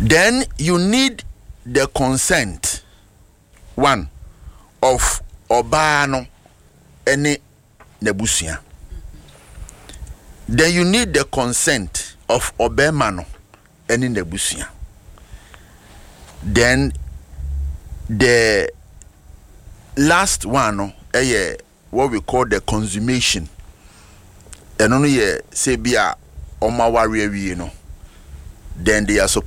Then you need the consent, one, of Obano any nebusia. Then you need the consent of Obemano any nebusia. Then the last one, what we call the consummation. And only say be a oma warrior, then they are supposed